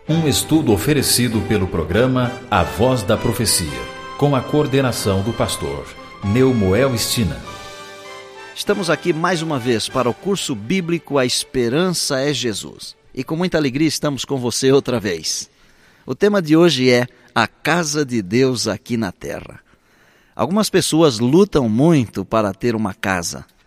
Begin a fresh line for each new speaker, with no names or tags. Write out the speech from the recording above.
Um estudo oferecido pelo programa A Voz da Profecia, com a coordenação do pastor Neumoel Stina.
Estamos aqui mais uma vez para o curso bíblico A Esperança é Jesus. E com muita alegria estamos com você outra vez. O tema de hoje é a casa de Deus aqui na terra. Algumas pessoas lutam muito para ter uma casa.